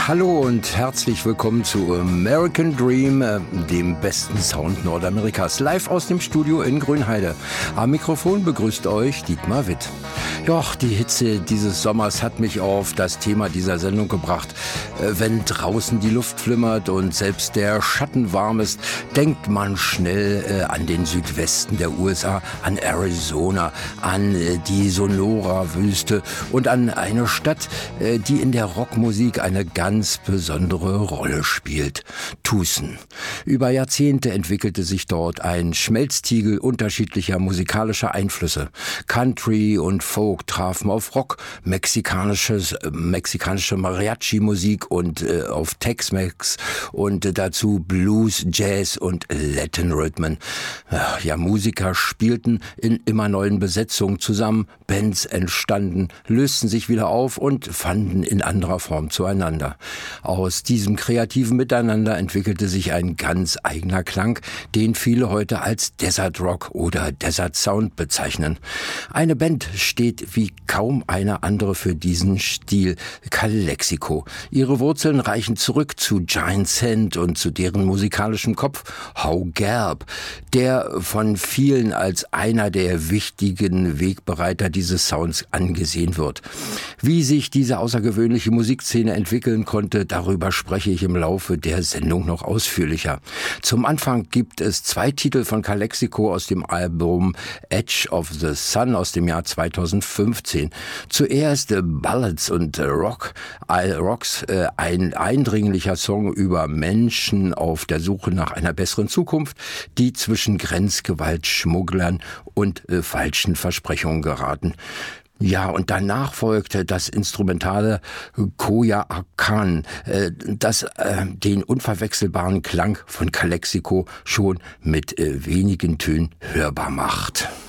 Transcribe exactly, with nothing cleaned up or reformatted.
Hallo und herzlich willkommen zu American Dream, dem besten Sound Nordamerikas, live aus dem Studio in Grünheide. Am Mikrofon begrüßt euch Dietmar Witt. Ja, die Hitze dieses Sommers hat mich auf das Thema dieser Sendung gebracht. Wenn draußen die Luft flimmert und selbst der Schatten warm ist, denkt man schnell äh, an den Südwesten der U S A, an Arizona, an äh, die Sonora-Wüste und an eine Stadt, äh, die in der Rockmusik eine ganz besondere Rolle spielt. Tucson. Über Jahrzehnte entwickelte sich dort ein Schmelztiegel unterschiedlicher musikalischer Einflüsse. Country und Folk trafen auf Rock, mexikanisches, äh, mexikanische Mariachi-Musik und äh, auf Tex-Mex und äh, dazu Blues, Jazz und Latin-Rhythmen. Ja, ja, Musiker spielten in immer neuen Besetzungen zusammen, Bands entstanden, lösten sich wieder auf und fanden in anderer Form zueinander. Aus diesem kreativen Miteinander entwickelte sich ein ganz eigener Klang, den viele heute als Desert Rock oder Desert Sound bezeichnen. Eine Band steht wie kaum eine andere für diesen Stil, Calexico. Ihre Wurzeln reichen zurück zu Giant Sand und zu deren musikalischem Kopf How Gerb, der von vielen als einer der wichtigen Wegbereiter dieses Sounds angesehen wird. Wie sich diese außergewöhnliche Musikszene entwickeln konnte, darüber spreche ich im Laufe der Sendung noch ausführlicher. Zum Anfang gibt es zwei Titel von Calexico aus dem Album Edge of the Sun aus dem Jahr zweitausendfünfzehn. Zuerst äh, Ballads und äh, Rock, äh, Rocks, äh, ein eindringlicher Song über Menschen auf der Suche nach einer besseren Zukunft, die zwischen Grenzgewaltschmugglern und äh, falschen Versprechungen geraten. Ja, und danach folgte das instrumentale Koya Akan, äh, das äh, den unverwechselbaren Klang von Calexico schon mit äh, wenigen Tönen hörbar macht.